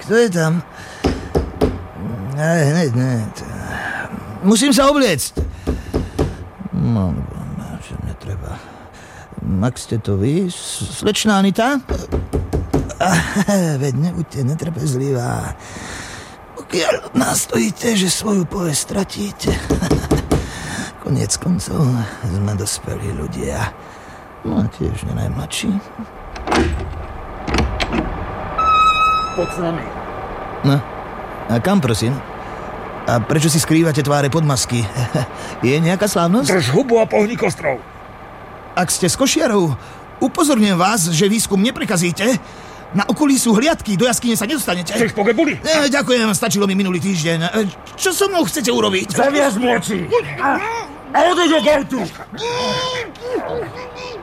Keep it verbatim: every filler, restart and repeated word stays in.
Kto je tam? Aj, hneď, hneď. Musím sa obliecť. No, čo mne treba. Ak ste to vy, slečná Anita? Veď nebuďte netrpezlivá. Pokiaľ nastojíte, že svoju povesť stratíte. Koniec koncov sme dospelí ľudia. No a tiež nenajmladší. Poď s nami. No, a kam prosím? A prečo si skrývate tváre pod masky? Je nejaká slávnosť? Drž hubu a pohni kostrov. Ak ste z Košiarov, upozorňujem vás, že výskum neprekazíte. Na okolí sú hliadky, do jaskyne sa nedostanete. Chceš po gebuli? E, ďakujem, stačilo mi minulý týždeň. E, čo so mnou chcete urobiť? Zaviaž mu oči. A odeď od autu.